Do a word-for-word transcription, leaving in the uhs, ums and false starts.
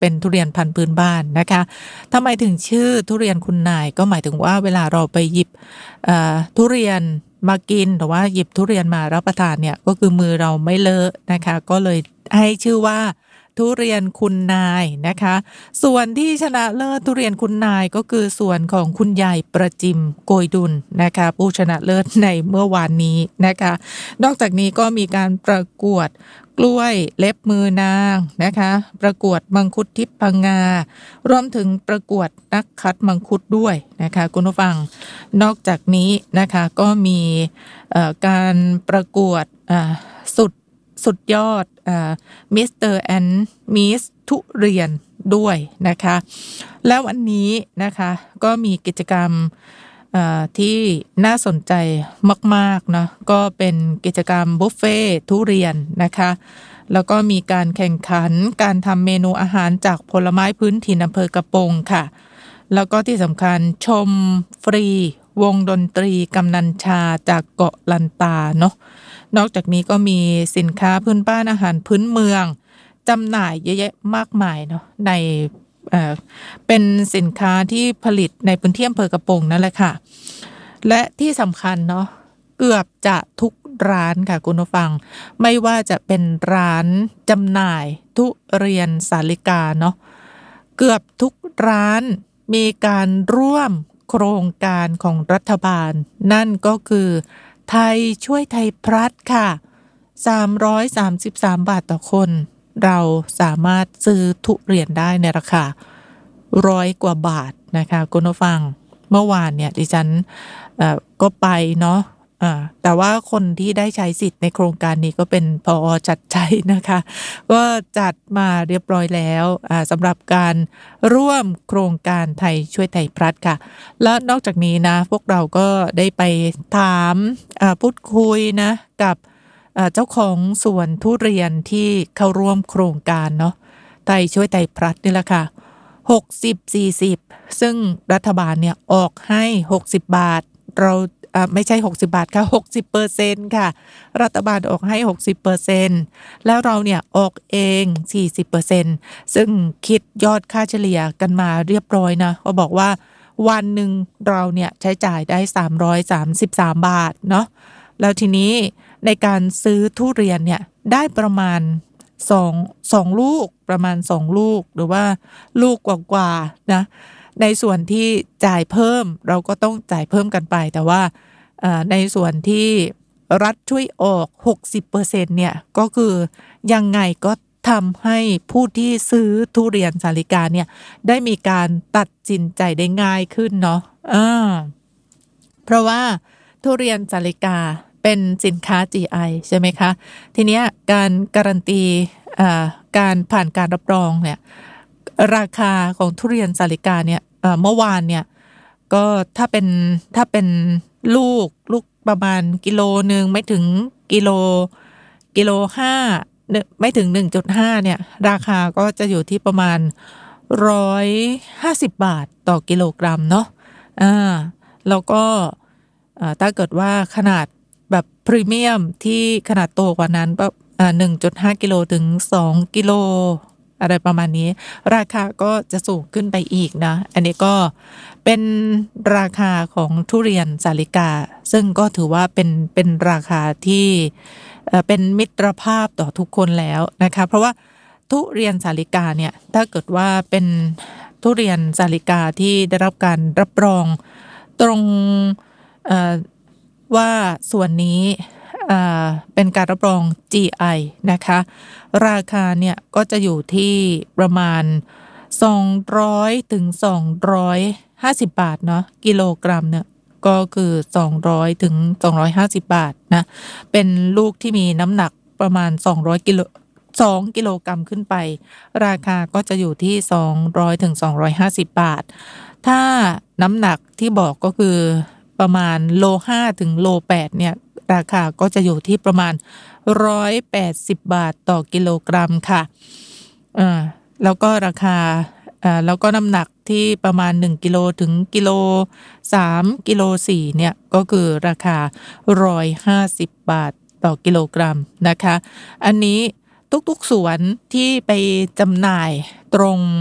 เป็นทุเรียนพันธุ์พื้นบ้านนะคะทำไมถึงชื่อทุเรียนคุณนายก็หมายถึงว่าเวลาเราไปหยิบทุเรียนมากินหรือว่าหยิบทุเรียนมารับประทานเนี่ยก็คือมือเราไม่เลอะนะคะก็เลยให้ชื่อว่าทุเรียนคุณนายนะคะส่วนที่ชนะเลิศทุเรียนคุณนายก็คือส่วนของคุณยายประจิมโกยดุลนะคะผู้ชนะเลิศในเมื่อวานนี้นะคะนอกจากนี้ก็มีการประกวดกล้วยเล็บมือนางนะคะประกวดมังคุดทิพย์พังงารวมถึงประกวดนักคัดมังคุดด้วยนะคะคุณผู้ฟังนอกจากนี้นะคะก็มีการประกวดสุดสุดยอดมิสเตอร์แอนด์มิสทุเรียนด้วยนะคะแล้ววันนี้นะคะก็มีกิจกรรมที่น่าสนใจมากๆเนาะก็เป็นกิจกรรมบุฟเฟ่ทุเรียนนะคะแล้วก็มีการแข่งขันการทำเมนูอาหารจากผลไม้พื้นถิ่นอำเภอกระโปงค่ะแล้วก็ที่สำคัญชมฟรีวงดนตรีกำนันชาจากเกาะลันตาเนาะนอกจากนี้ก็มีสินค้าพื้นบ้านอาหารพื้นเมืองจำหน่ายเยอะแยะมากมายเนาะในเอ่อเป็นสินค้าที่ผลิตในพื้นที่อำเภอกระโปงนั่นแหละค่ะและที่สำคัญเนาะเกือบจะทุกร้านค่ะคุณผู้ฟังไม่ว่าจะเป็นร้านจำหน่ายทุเรียนสาลิกาเนาะเกือบทุกร้านมีการร่วมโครงการของรัฐบาลนั่นก็คือไทยช่วยไทยพลัสค่ะสามร้อยสามสิบสามบาทต่อคนเราสามารถซื้อทุเรียนได้ในราคาร้อยกว่าบาทนะคะคุณผู้ฟังเมื่อวานเนี่ยดิฉันเอ่อก็ไปเนาะอ่าแต่ว่าคนที่ได้ใช้สิทธิ์ในโครงการนี้ก็เป็นผอ.จัดใจนะคะก็จัดมาเรียบร้อยแล้วอ่าสำหรับการร่วมโครงการไทยช่วยไทยพลัสค่ะและนอกจากนี้นะพวกเราก็ได้ไปถามอ่าพูดคุยนะกับเจ้าของสวนทุเรียนที่เข้าร่วมโครงการเนาะไทยช่วยไทยพลัสนี่แหละค่ะหกสิบ สี่สิบซึ่งรัฐบาลเนี่ยออกให้หกสิบบาทเราอ่าไม่ใช่หกสิบบาทค่ะ หกสิบเปอร์เซ็นต์ ค่ะรัฐบาลออกให้ หกสิบเปอร์เซ็นต์ แล้วเราเนี่ยออกเอง สี่สิบเปอร์เซ็นต์ ซึ่งคิดยอดค่าเฉลี่ยกันมาเรียบร้อยนะก็บอกว่าวันหนึ่งเราเนี่ยใช้จ่ายได้สามร้อยสามสิบสามบาทเนาะแล้วทีนี้ในการซื้อทุเรียนเนี่ยได้ประมาณสอง สองลูกประมาณสองลูกหรือว่าลูกกว่าๆนะในส่วนที่จ่ายเพิ่มเราก็ต้องจ่ายเพิ่มกันไปแต่ว่าในส่วนที่รัฐช่วยออก หกสิบเปอร์เซ็นต์ เนี่ยก็คือยังไงก็ทำให้ผู้ที่ซื้อทุเรียนสาลิกาเนี่ยได้มีการตัดสินใจได้ง่ายขึ้นเนาะอ่าเพราะว่าทุเรียนสาลิกาเป็นสินค้า จี ไอ ใช่ไหมคะทีเนี้ยการการันตีการผ่านการรับรองเนี่ยราคาของทุเรียนสาลิกาเนี่ยเมื่อวานเนี่ยก็ถ้าเป็นถ้าเป็นลูกลูกประมาณกิโลนึงไม่ถึงกิโลกิโลห้าไม่ถึง หนึ่งจุดห้า เนี่ยราคาก็จะอยู่ที่ประมาณหนึ่งร้อยห้าสิบบาทต่อกิโลกรัมเนาะอ่าแล้วก็ถ้าเกิดว่าขนาดแบบพรีเมียมที่ขนาดโตกว่านั้นแบบ หนึ่งจุดห้า กิโลถึงสองกิโลอะไรประมาณนี้ราคาก็จะสูงขึ้นไปอีกนะอันนี้ก็เป็นราคาของทุเรียนสาลิกาซึ่งก็ถือว่าเป็นเป็นราคาที่เป็นมิตรภาพต่อทุกคนแล้วนะคะเพราะว่าทุเรียนสาลิกาเนี่ยถ้าเกิดว่าเป็นทุเรียนสาลิกาที่ได้รับการรับรองตรงว่าส่วนนี้เป็นการรับรอง จี ไอ นะคะราคาเนี่ยก็จะอยู่ที่ประมาณสองร้อยถึงสองร้อยห้าสิบบาทเนาะกิโลกรัมเนี่ยก็คือสองร้อยถึงสองร้อยห้าสิบบาทนะเป็นลูกที่มีน้ำหนักประมาณสองร้อยกิโลสองกิโลกรัมขึ้นไปราคาก็จะอยู่ที่สองร้อยถึงสองร้อยห้าสิบบาทถ้าน้ำหนักที่บอกก็คือประมาณโลห้าถึงโลแปดเนี่ยราคาก็จะอยู่ที่ประมาณหนึ่งร้อยแปดสิบบาทต่อกิโลกรัมค่ะอ่าแล้วก็ราคาอ่าแล้วก็น้ำหนักที่ประมาณหนึ่งกิโลถึงกิโลสามกิโลสี่เนี่ยก็คือราคาหนึ่งร้อยห้าสิบบาทต่อกิโลกรัมนะคะอันนี้ทุกๆสวนที่ไปจำหน่ายตรง